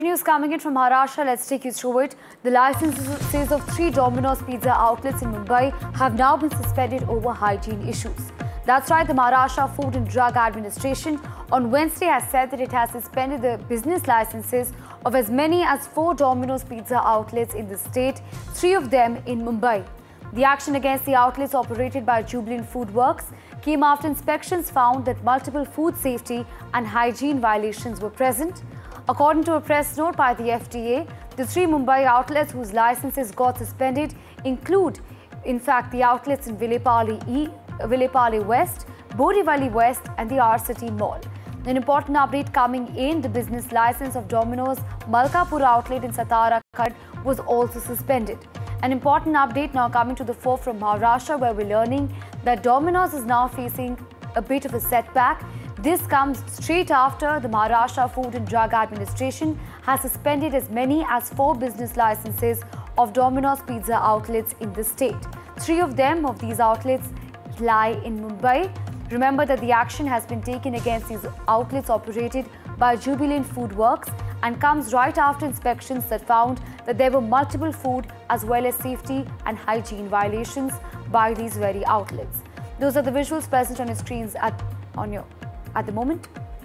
News coming in from Maharashtra, let's take you through it. The licenses of 3 Domino's pizza outlets in Mumbai have now been suspended over hygiene issues. That's right, the Maharashtra Food and Drug Administration on Wednesday has said that it has suspended the business licenses of as many as 4 Domino's pizza outlets in the state, 3 of them in Mumbai. The action against the outlets operated by Jubilant Food Works came after inspections found that multiple food safety and hygiene violations were present. According to a press note by the FDA, the 3 Mumbai outlets whose licenses got suspended include, in fact, the outlets in Vilepalli West, Borivali West and the R-City Mall. An important update coming in, the business license of Domino's Malkapur outlet in Satara was also suspended. An important update now coming to the fore from Maharashtra, where we're learning that Domino's is now facing a bit of a setback. This comes straight after the Maharashtra Food and Drug Administration has suspended as many as 4 business licenses of Domino's pizza outlets in the state. 3 of these outlets lie in Mumbai. Remember that the action has been taken against these outlets operated by Jubilant Food Works and comes right after inspections that found that there were multiple food as well as safety and hygiene violations by these very outlets. Those are the visuals present on your screens at the moment.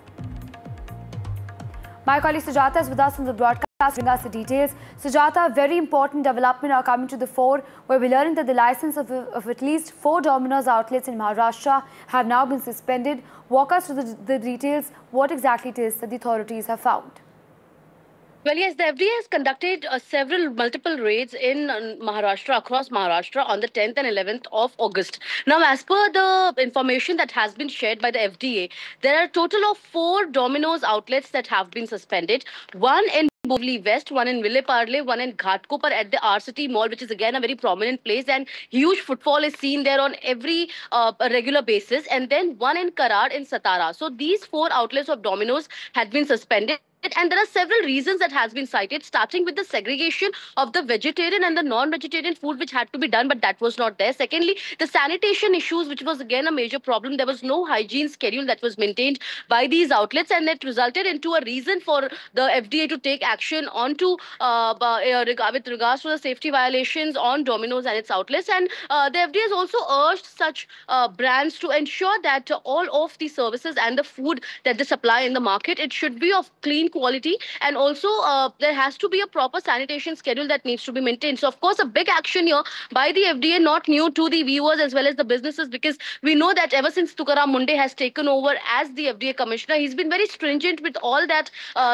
My colleague Sujata is with us on the broadcast, bring us the details. Sujata, very important development are coming to the fore, where we're learning that the license of at least 4 Domino's outlets in Maharashtra have now been suspended. Walk us through the details, what exactly it is that the authorities have found. Well, yes, the FDA has conducted multiple raids in Maharashtra, across Maharashtra on the 10th and 11th of August. Now, as per the information that has been shared by the FDA, there are a total of 4 Domino's outlets that have been suspended. One in Borivali West, one in Vilepalli, one in Ghatkopar at the R-City Mall, which is again a very prominent place, and huge footfall is seen there on every regular basis. And then one in Karad in Satara. So these 4 outlets of Domino's had been suspended. And there are several reasons that has been cited, starting with the segregation of the vegetarian and the non-vegetarian food, which had to be done, but that was not there. Secondly, the sanitation issues, which was again a major problem. There was no hygiene schedule that was maintained by these outlets, and that resulted into a reason for the FDA to take action onto with regards to the safety violations on Domino's and its outlets. And the FDA has also urged such brands to ensure that all of the services and the food that they supply in the market, it should be of clean quality, and also there has to be a proper sanitation schedule that needs to be maintained. So, of course, a big action here by the FDA, not new to the viewers as well as the businesses, because we know that ever since Tukaram Munde has taken over as the FDA commissioner, he's been very stringent with all that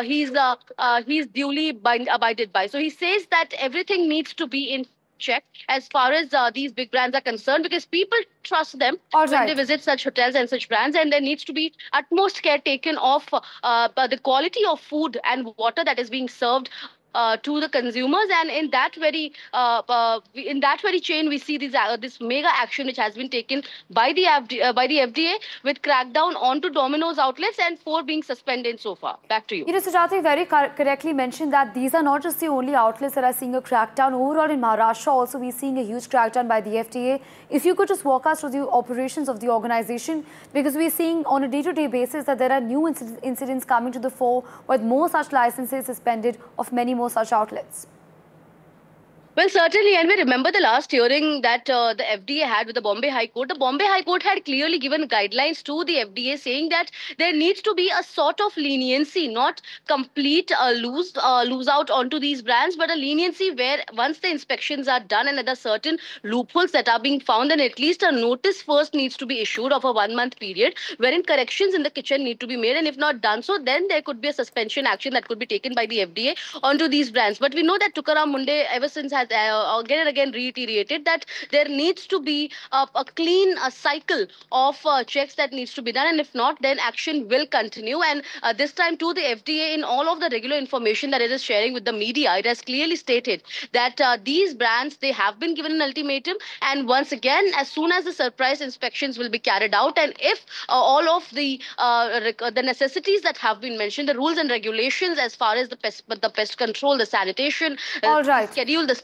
he's duly abided by. So he says that everything needs to be in check as far as these big brands are concerned, because people trust them when they visit such hotels and such brands, and there needs to be utmost care taken of the quality of food and water that is being served to the consumers. And in that very chain, we see this mega action which has been taken by the FDA with crackdown onto Domino's outlets, and 4 being suspended so far. Back to you. You know, Sujata very correctly mentioned that these are not just the only outlets that are seeing a crackdown. Overall in Maharashtra also we're seeing a huge crackdown by the FDA. If you could just walk us through the operations of the organization, because we're seeing on a day-to-day basis that there are new incidents coming to the fore with more such licenses suspended of many more such outlets. Well, certainly, and we remember the last hearing that the FDA had with the Bombay High Court. The Bombay High Court had clearly given guidelines to the FDA saying that there needs to be a sort of leniency, not complete lose out onto these brands, but a leniency where once the inspections are done and there are certain loopholes that are being found, then at least a notice first needs to be issued of a 1-month period wherein corrections in the kitchen need to be made, and if not done so, then there could be a suspension action that could be taken by the FDA onto these brands. But we know that Tukaram Munde ever since has again and again reiterated that there needs to be a clean cycle of checks that needs to be done, and if not, then action will continue. And this time too, the FDA, in all of the regular information that it is sharing with the media, it has clearly stated that these brands, they have been given an ultimatum, and once again, as soon as the surprise inspections will be carried out, and if all of the necessities that have been mentioned, the rules and regulations as far as the pest control, the sanitation, schedule, the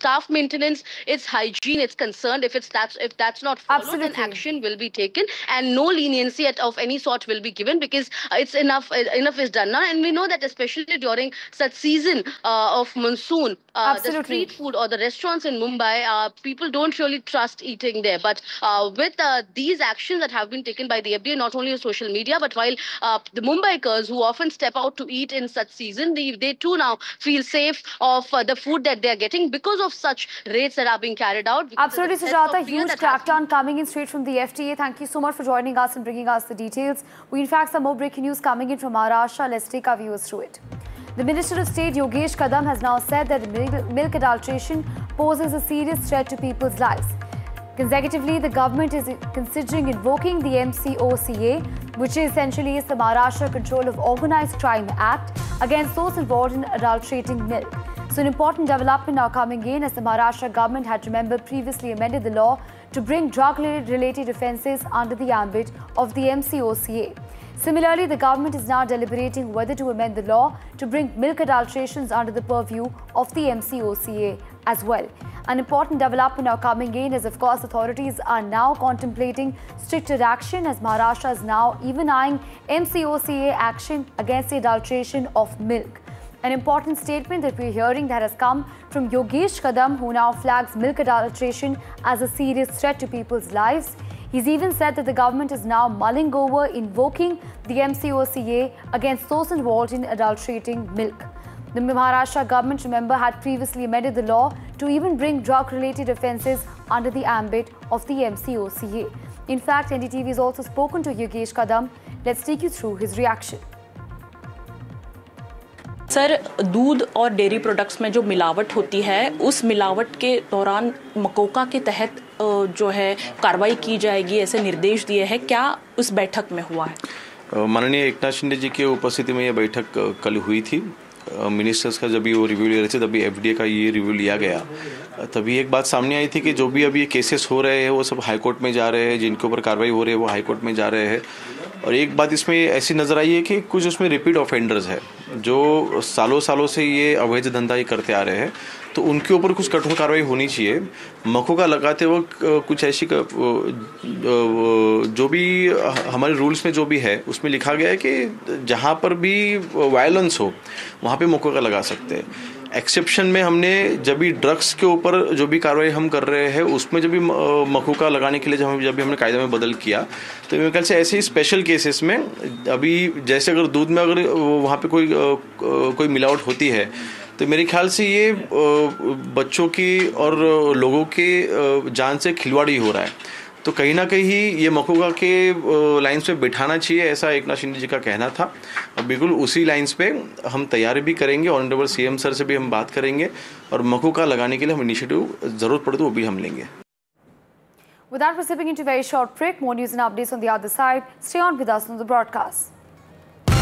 staff maintenance, its hygiene, it's concerned. If that's not followed, then action will be taken, and no leniency of any sort will be given, because it's enough is done now. And we know that especially during such season of monsoon, the street food or the restaurants in Mumbai, people don't really trust eating there. But with these actions that have been taken by the FDA, not only on social media, but while the Mumbaikars who often step out to eat in such season, they too now feel safe of the food that they are getting because of such raids that are being carried out. Absolutely, Sujata. Huge crackdown coming in straight from the FDA. Thank you so much for joining us and bringing us the details. We in fact some more breaking news coming in from Maharashtra. Let's take our viewers through it. The Minister of State Yogesh Kadam has now said that milk adulteration poses a serious threat to people's lives. Consecutively, the government is considering invoking the MCOCA, which essentially is the Maharashtra Control of Organised Crime Act, against those involved in adulterating milk. So an important development now coming in, as the Maharashtra government had, remember, previously amended the law to bring drug-related offences under the ambit of the MCOCA. Similarly, the government is now deliberating whether to amend the law to bring milk adulterations under the purview of the MCOCA as well. An important development now coming in is, of course, authorities are now contemplating stricter action, as Maharashtra is now even eyeing MCOCA action against the adulteration of milk. An important statement that we're hearing that has come from Yogesh Kadam, who now flags milk adulteration as a serious threat to people's lives. He's even said that the government is now mulling over invoking the MCOCA against those involved in adulterating milk. The Maharashtra government, remember, had previously amended the law to even bring drug-related offences under the ambit of the MCOCA. In fact, NDTV has also spoken to Yogesh Kadam. Let's take you through his reaction. Sir, दूध और dairy products में जो मिलावट होती है, उस मिलावट के दौरान मकोका के तहत जो है कार्रवाई की जाएगी, ऐसे निर्देश दिए हैं। क्या उस बैठक में हुआ है? माननीय एकनाथ शिंदे जी के उपस्थिति में यह बैठक कल हुई थी। मिनिस्टर्स का जब भी वो रिव्यू ले रहे थे, तभी एफडीए का ये रिव्यू लिया गया। तभी एक बात सामने आई थी कि जो भी अभी ये केसेस हो रहे हैं वो सब हाई कोर्ट में जा रहे हैं, जिनके ऊपर कार्रवाई हो रही है वो हाई कोर्ट में जा रहे हैं। और एक बात इसमें ऐसी नज़र आई है कि कुछ उसमें रिपीट ऑफेंडर्स है, जो सालों से ये अवैध धंधा ही करते आ रहे हैं, तो उनके ऊपर कुछ कठोर कार्रवाई होनी चाहिए। मकोका लगाते वक्त कुछ ऐसी जो भी हमारे रूल्स में जो भी है उसमें लिखा गया है कि जहाँ पर भी वायलेंस हो वहाँ पे मकोका लगा सकते हैं। एक्सेप्शन में हमने जब भी ड्रग्स के ऊपर जो भी कार्रवाई हम कर रहे हैं उसमें जब भी मकोका लगाने के लिए जब भी हमने कायदे में बदल किया, तो मेरे ख्याल से ऐसे ही स्पेशल केसेस में अभी जैसे अगर दूध में अगर वहाँ पे कोई मिलावट होती है, तो मेरे ख्याल से ये बच्चों की और लोगों के जान से खिलवाड़ ही हो रहा है। तो कहीं ना कहीं ये मकोका के लाइन्स पे बिठाना चाहिए, ऐसा एकनाथ शिंदे जी का कहना था। अब बिल्कुल उसी लाइन्स पे हम तैयारी भी करेंगे, ऑनरेबल सीएम सर से भी हम बात करेंगे, और मकोका लगाने के लिए हम इनिशिएटिव जरूरत पड़े तो वो भी हम लेंगे। With that, we're sipping into a very short break. More news and updates on the other side. Stay on with us on the broadcast.